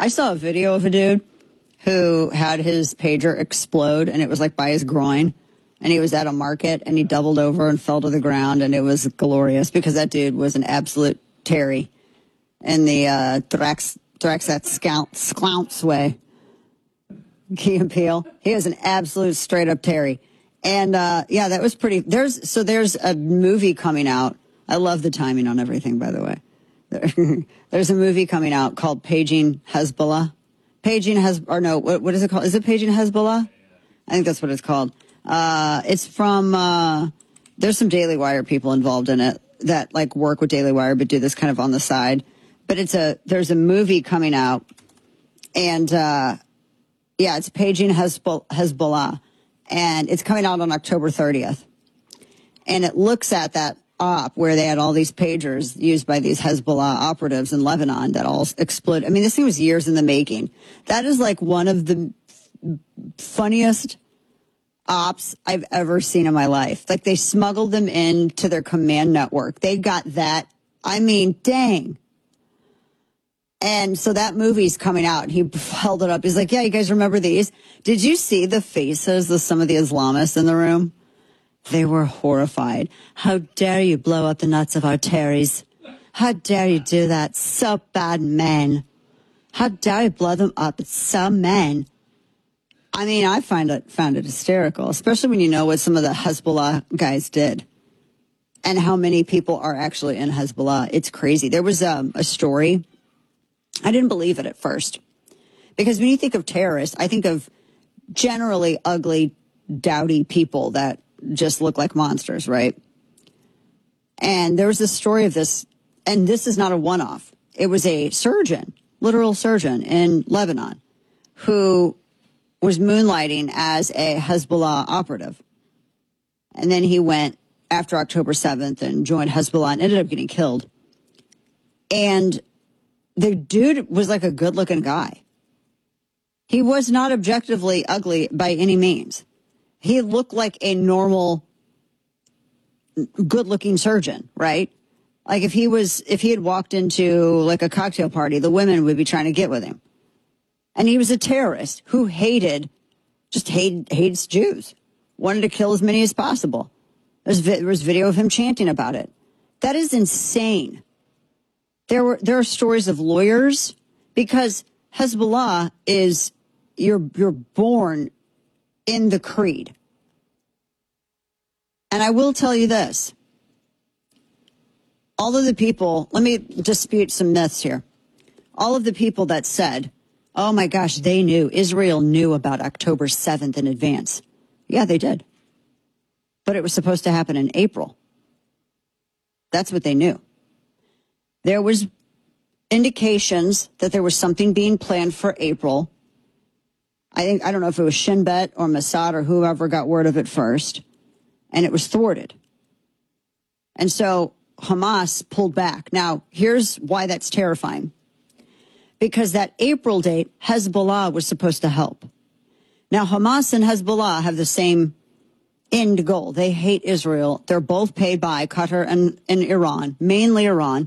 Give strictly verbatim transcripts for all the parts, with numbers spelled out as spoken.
I saw a video of a dude who had his pager explode, and it was like by his groin. And he was at a market, and he doubled over and fell to the ground, and it was glorious because that dude was an absolute Terry in the uh, Drax, Draxat Scounts way. Key and Peele. He was an absolute straight-up Terry. And, uh, yeah, that was pretty... There's So there's a movie coming out. I love the timing on everything, by the way. There, there's a movie coming out called Paging Hezbollah. Paging Hez... Or no, what, what is it called? Is it Paging Hezbollah? I think that's what it's called. Uh, it's from, uh, there's some Daily Wire people involved in it that like work with Daily Wire, but do this kind of on the side. But it's a, there's a movie coming out and, uh, yeah, it's Paging Hezbollah and it's coming out on October thirtieth. And it looks at that op where they had all these pagers used by these Hezbollah operatives in Lebanon that all exploded. I mean, this thing was years in the making. That is like one of the funniest ops I've ever seen in my life. Like they smuggled them into their command network. They got that. I mean, dang. And so that movie's coming out. He held it up. He's like, yeah, you guys remember these? Did you see the faces of some of the Islamists in the room? They were horrified. How dare you blow up the nuts of our Terrys? How dare you do that? So bad, men. How dare you blow them up? It's so men. I mean, I find it found it hysterical, especially when you know what some of the Hezbollah guys did and how many people are actually in Hezbollah. It's crazy. There was um, a story. I didn't believe it at first because when you think of terrorists, I think of generally ugly, dowdy people that just look like monsters, right? And there was this story of this, and this is not a one-off. It was a surgeon, literal surgeon in Lebanon who was moonlighting as a Hezbollah operative. And then he went after October seventh and joined Hezbollah and ended up getting killed. And the dude was like a good-looking guy. He was not objectively ugly by any means. He looked like a normal, good-looking surgeon, right? Like if he was, if he had walked into like a cocktail party, the women would be trying to get with him. And he was a terrorist who hated, just hated, hates Jews, wanted to kill as many as possible. There's, there was video of him chanting about it. That is insane. There were there are stories of lawyers because Hezbollah is you're you're born in the creed. And I will tell you this. All of the people, let me dispute some myths here. All of the people that said, oh my gosh, they knew, Israel knew about October seventh in advance. Yeah, they did. But it was supposed to happen in April. That's what they knew. There was indications that there was something being planned for April. I think, I don't know if it was Shin Bet or Mossad or whoever got word of it first, and it was thwarted. And so Hamas pulled back. Now, here's why that's terrifying. Because that April date, Hezbollah was supposed to help. Now, Hamas and Hezbollah have the same end goal. They hate Israel. They're both paid by Qatar and, and Iran, mainly Iran.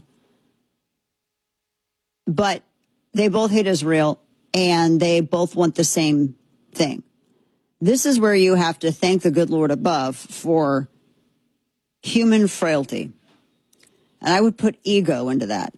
But they both hate Israel, and they both want the same thing. This is where you have to thank the good Lord above for human frailty. And I would put ego into that.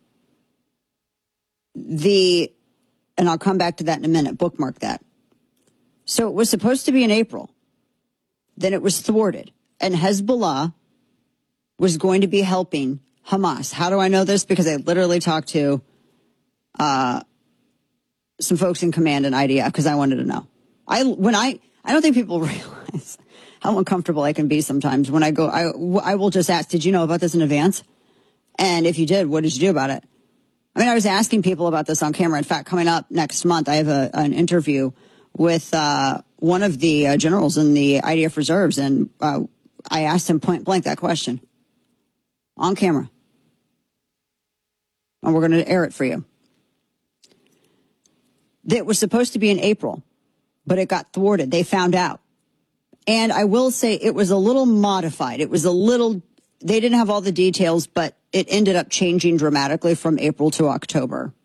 The, and I'll come back to that in a minute, bookmark that. So it was supposed to be in April. Then it was thwarted. And Hezbollah was going to be helping Hamas. How do I know this? Because I literally talked to uh, some folks in command in I D F because I wanted to know. I when I I don't think people realize how uncomfortable I can be sometimes when I go. I I will just ask, did you know about this in advance? And if you did, what did you do about it? I mean, I was asking people about this on camera. In fact, coming up next month, I have a, an interview with uh, one of the uh, generals in the I D F reserves, and uh, I asked him point blank that question on camera. And we're going to air it for you. It was supposed to be in April, but it got thwarted. They found out. And I will say it was a little modified. It was a little, they didn't have all the details, but it ended up changing dramatically from April to October.